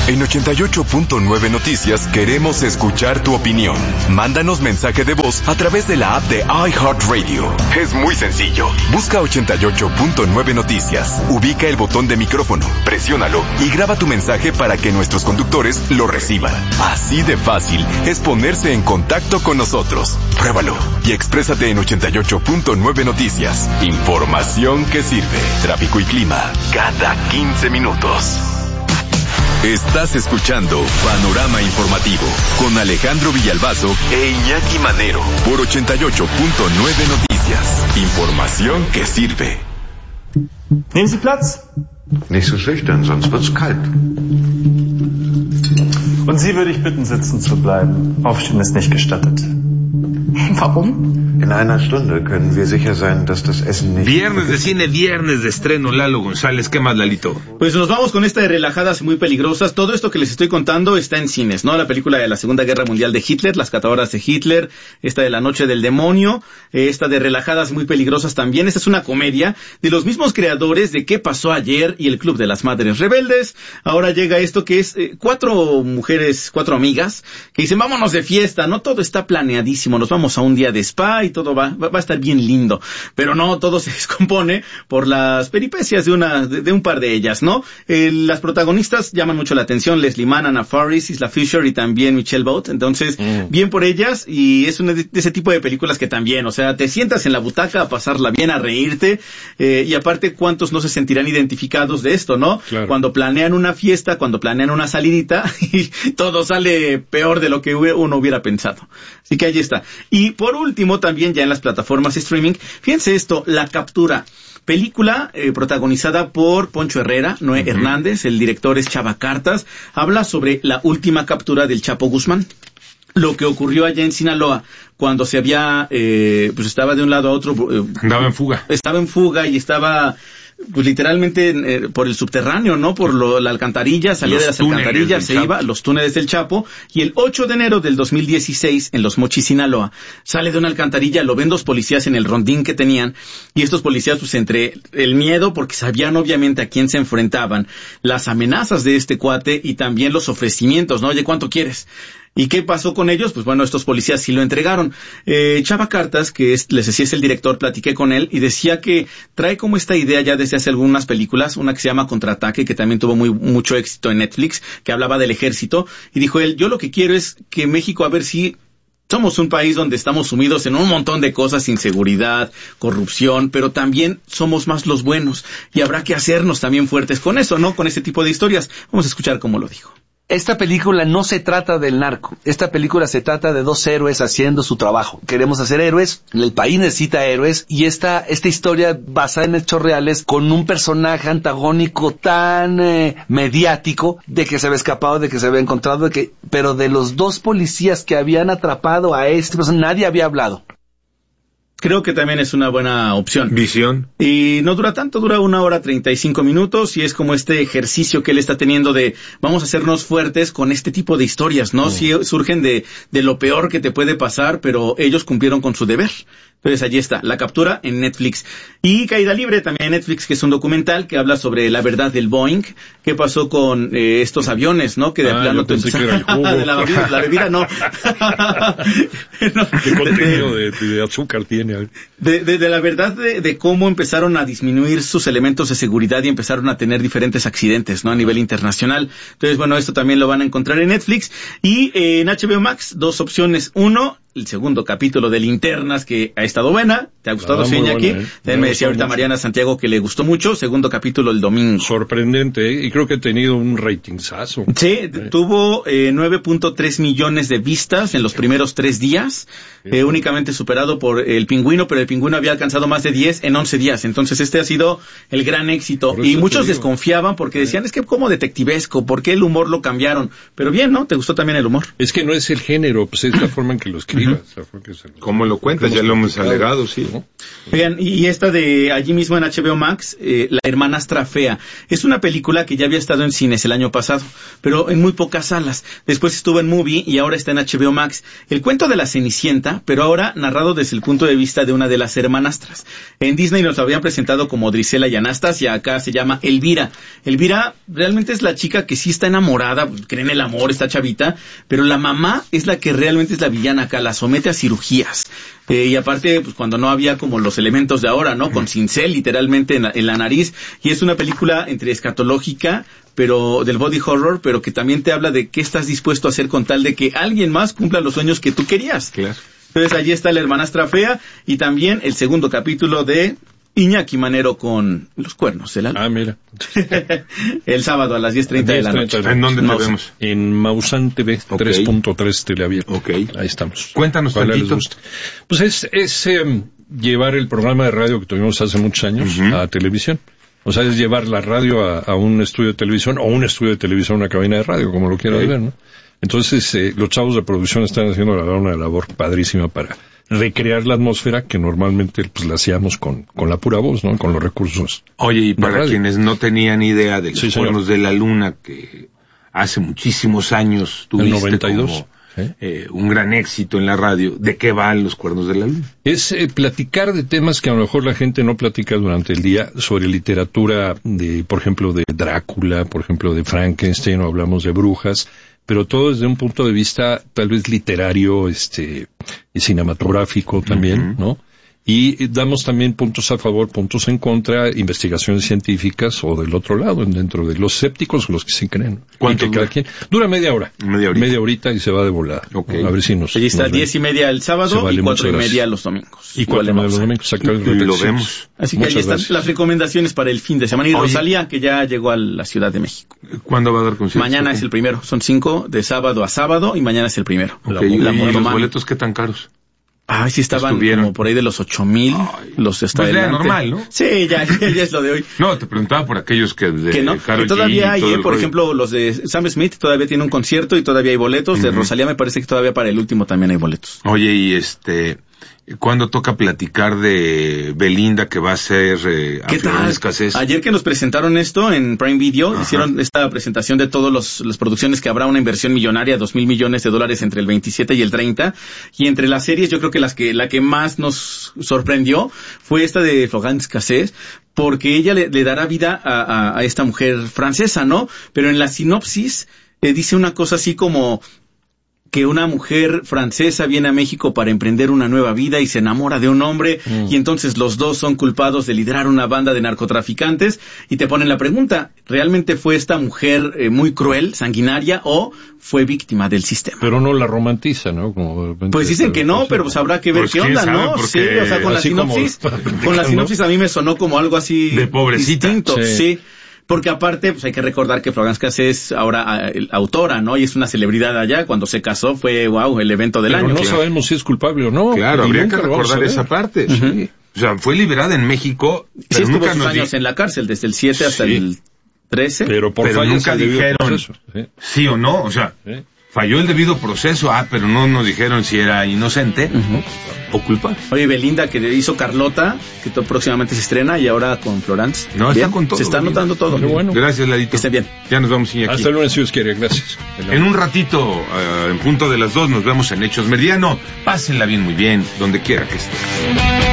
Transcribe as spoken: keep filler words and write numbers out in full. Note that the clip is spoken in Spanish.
En ochenta y ocho punto nueve Noticias queremos escuchar tu opinión. Mándanos mensaje de voz a través de la app de iHeartRadio. Es muy sencillo. Busca ochenta y ocho punto nueve Noticias. Ubica el botón de micrófono, presiónalo y graba tu mensaje para que nuestros conductores lo reciban. Así de fácil es ponerse en contacto con nosotros. Pruébalo y exprésate en ochenta y ocho punto nueve Noticias. Información que sirve. Tráfico y clima cada quince minutos. Estás escuchando Panorama Informativo con Alejandro Villalbazo e Iñaki Manero por ochenta y ocho punto nueve Noticias. Información que sirve. Nehmen Sie Platz. Nicht so schüchtern, sonst wird's kalt. Und Sie würde ich bitten, sitzen zu bleiben. Aufstehen ist nicht gestattet. Warum? In einer Stunde können wir sicher sein, dass das Essen nicht... Viernes de cine, viernes de estreno, Lalo González. ¿Qué más, Lalito? Pues nos vamos con esta de Relajadas y muy peligrosas. Todo esto que les estoy contando está en cines, ¿no? La película de la Segunda Guerra Mundial de Hitler, Las catadoras de Hitler, esta de La Noche del Demonio, esta de Relajadas y muy peligrosas también. Esta es una comedia de los mismos creadores de ¿Qué pasó ayer? Y El Club de las Madres Rebeldes. Ahora llega esto que es eh, cuatro mujeres, cuatro amigas, que dicen, vámonos de fiesta, ¿no? Todo está planeadísimo, nos vamos a un día de spa y todo va, va, va a estar bien lindo. Pero no, todo se descompone por las peripecias de una, de, de un par de ellas, ¿no? Eh, las protagonistas llaman mucho la atención, Leslie Mann, Anna Faris, Isla Fisher y también Michelle Boat. Entonces, mm. bien por ellas, y es una de, de ese tipo de películas que también, o sea, te sientas en la butaca a pasarla bien, a reírte, eh, y aparte, ¿cuántos no se sentirán identificados de esto, no? Claro. Cuando planean una fiesta, cuando planean una salidita, y todo sale peor de lo que uno hubiera pensado. Así que ahí está. Y por último, también ya en las plataformas streaming, fíjense esto, La Captura. Película eh, protagonizada por Poncho Herrera, Noé uh-huh. Hernández, el director es Chava Cartas, habla sobre la última captura del Chapo Guzmán. Lo que ocurrió allá en Sinaloa, cuando se había, eh, pues estaba de un lado a otro. Eh, Andaba en fuga. Estaba en fuga y estaba, pues literalmente eh, por el subterráneo, ¿no? Por lo, la alcantarilla, salía los de las alcantarillas, se Chapo. iba, los túneles del Chapo, y el ocho de enero del dos mil dieciséis, en Los Mochis, Sinaloa, sale de una alcantarilla, lo ven dos policías en el rondín que tenían, y estos policías, pues entre el miedo, porque sabían obviamente a quién se enfrentaban, las amenazas de este cuate, y también los ofrecimientos, ¿no? Oye, ¿cuánto quieres? ¿Y qué pasó con ellos? Pues bueno, estos policías sí lo entregaron. Eh, Chava Cartas, que es, les decía, es el director, platiqué con él y decía que trae como esta idea ya desde hace algunas películas, una que se llama Contraataque, que también tuvo muy mucho éxito en Netflix, que hablaba del ejército, y dijo él, yo lo que quiero es que México, a ver si somos un país donde estamos sumidos en un montón de cosas, inseguridad, corrupción, pero también somos más los buenos, y habrá que hacernos también fuertes con eso, ¿no? Con este tipo de historias. Vamos a escuchar cómo lo dijo. Esta película no se trata del narco. Esta película se trata de dos héroes haciendo su trabajo. Queremos hacer héroes, el país necesita héroes, y esta esta historia basada en hechos reales, con un personaje antagónico tan eh, mediático, de que se había escapado, de que se había encontrado, de que, pero de los dos policías que habían atrapado a este persona, nadie había hablado. Creo que también es una buena opción. Visión. Y no dura tanto, dura una hora treinta y cinco minutos, y es como este ejercicio que él está teniendo de vamos a hacernos fuertes con este tipo de historias, ¿no? Mm. Sí, surgen de, de lo peor que te puede pasar, pero ellos cumplieron con su deber. Entonces allí está, La Captura en Netflix. Y Caída Libre también en Netflix, que es un documental que habla sobre la verdad del Boeing, qué pasó con eh, estos aviones, ¿no? Que de ah, plano pensé que era el jugo. de la bebida, la bebida no. no. ¿Qué contenido de, de, de azúcar tiene? De, de, de la verdad de, de cómo empezaron a disminuir sus elementos de seguridad y empezaron a tener diferentes accidentes, ¿no? A nivel internacional. Entonces, bueno, esto también lo van a encontrar en Netflix. Y eh, en H B O Max, dos opciones. Uno, el segundo capítulo de Linternas, que ha estado buena. ¿Te ha gustado, Seña, aquí? Eh. También me decía ahorita mucho. Mariana Santiago que le gustó mucho. Segundo capítulo el domingo. Sorprendente, ¿eh? Y creo que ha tenido un ratingzazo. Sí, eh. tuvo eh, nueve punto tres millones de vistas en los primeros tres días. Eh, únicamente superado por El Pingüino, pero El Pingüino había alcanzado más de diez en once días. Entonces este ha sido el gran éxito. Y muchos desconfiaban porque decían, es que como detectivesco, ¿por qué el humor lo cambiaron? Pero bien, ¿no? ¿Te gustó también el humor? Es que no es el género, pues es la forma en que lo escribas. Uh-huh. Como lo cuentas, ya lo hemos Deja legado, sí. ¿no? Vean, y esta de allí mismo en H B O Max, eh, La hermanastra fea. Es una película que ya había estado en cines el año pasado, pero en muy pocas salas. Después estuvo en Movie y ahora está en H B O Max. El cuento de la Cenicienta, pero ahora narrado desde el punto de vista de una de las hermanastras. En Disney nos lo habían presentado como Drisela y Anastasia, acá se llama Elvira. Elvira realmente es la chica que sí está enamorada, cree en el amor, está chavita, pero la mamá es la que realmente es la villana acá, la somete a cirugías. Eh, y aparte, pues cuando no había como los elementos de ahora, ¿no? Con cincel literalmente en la, en la nariz. Y es una película entre escatológica, pero del body horror, pero que también te habla de qué estás dispuesto a hacer con tal de que alguien más cumpla los sueños que tú querías. Claro. Entonces allí está La hermanastra fea y también el segundo capítulo de Iñaki Manero con Los cuernos de la luna. Ah, mira. El sábado a las diez treinta de la noche. ¿En dónde te Mausan. vemos? En Mausan T V, Ok. tres punto tres teleabierto. Ok. Ahí estamos. Cuéntanos Ojalá les tantito. guste. Pues es, es eh, llevar el programa de radio que tuvimos hace muchos años Ujú. a televisión. O sea, es llevar la radio a, a un estudio de televisión o un estudio de televisión a una cabina de radio, como lo quieras Ok. ver, ¿no? Entonces, eh, los chavos de producción están haciendo la verdad una labor padrísima para recrear la atmósfera que normalmente pues la hacíamos con, con la pura voz, ¿no? Con los recursos. Oye, y de para radio. quienes no tenían idea de Los Sí, señor. cuernos de la luna, que hace muchísimos años tuviste noventa y dos, como ¿sí? eh, un gran éxito en la radio, ¿de qué van Los cuernos de la luna? Es eh, platicar de temas que a lo mejor la gente no platica durante el día, sobre literatura de, por ejemplo, de Drácula, por ejemplo, de Frankenstein, o hablamos de brujas, pero todo desde un punto de vista tal vez literario, este, y cinematográfico también, Ujú. ¿no? Y damos también puntos a favor, puntos en contra, investigaciones científicas o del otro lado, dentro de los escépticos o los que se creen. ¿Cuánto Y que cada dura? quien dura media hora. Media horita. Media horita y se va de volada. Ok. A ver si nos. Allí está nos ven. diez y media el Se sábado vale, y cuatro y muchas media gracias. los domingos. Y Igual cuatro en de los Mausan. domingos, exactamente. Lo repeticiones. vemos. Así que ahí Muchas están gracias. las recomendaciones para el fin de semana. Y Oye. Rosalía, que ya llegó a la Ciudad de México. ¿Cuándo va a dar conciertos? Mañana es el primero. Son cinco de sábado a sábado y mañana es el primero. Ok, La ¿y Motomami. los boletos qué tan caros? Ay, sí estaban Estuvieron. como por ahí de los ocho mil. Los está Pues ya adelante. normal, ¿no? Sí, ya, ya, ya es lo de hoy. No, te preguntaba por aquellos que de Que no, Karol que todavía G y hay, todo eh, el por rollo. ejemplo, los de Sam Smith todavía tiene un concierto y todavía hay boletos. De Ujú. Rosalía me parece que todavía para el último también hay boletos. Oye, y este, ¿cuándo toca platicar de Belinda que va a ser eh, ¿Qué Afrodita tal? Escasez? Ayer que nos presentaron esto en Prime Video, Ajá. hicieron esta presentación de todas las producciones que habrá una inversión millonaria, dos mil millones de dólares entre el veintisiete y el treinta. Y entre las series, yo creo que las que la que más nos sorprendió fue esta de Florence Cassés, porque ella le, le dará vida a, a, a esta mujer francesa, ¿no? Pero en la sinopsis eh, dice una cosa así como que una mujer francesa viene a México para emprender una nueva vida y se enamora de un hombre Mm. y entonces los dos son culpados de liderar una banda de narcotraficantes y te ponen la pregunta, ¿realmente fue esta mujer eh, muy cruel, sanguinaria o fue víctima del sistema? Pero no la romantiza, ¿no? Como de repente Pues dicen se- que no, pero pues habrá que ver Pues qué quién onda, sabe, ¿no? porque Sí, o sea, con la así como- sinopsis, con la ¿no? sinopsis a mí me sonó como algo así De pobrecita. distinto, Sí. sí. Porque aparte, pues hay que recordar que Florence Cassés es ahora ah, el- autora, ¿no? Y es una celebridad allá. Cuando se casó fue, wow, el evento del Pero año. no claro. sabemos si es culpable o no. Claro, Y habría nunca que lo vamos a recordar ver. esa parte. Sí. O sea, fue liberada en México, Sí, pero estuvo nunca sus nos años di- en la cárcel, desde el siete hasta Sí. el trece. Pero por Pero fallas nunca al debido dijeron. proceso, ¿sí? sí o no, o sea, Sí. falló el debido proceso, ah, pero no nos dijeron si era inocente o culpable. Oye, Belinda, que hizo Carlota, que to- próximamente se estrena, y ahora con Florence. No, está Bien, con todo, se está Belinda. anotando todo. Qué bueno. Gracias, Ladito. Que estén bien. Ya nos vamos, Iñaki. Hasta el lunes si Dios quiere, gracias. En un ratito, eh, en punto de las dos, nos vemos en Hechos Meridiano. Pásenla bien, muy bien, donde quiera que esté.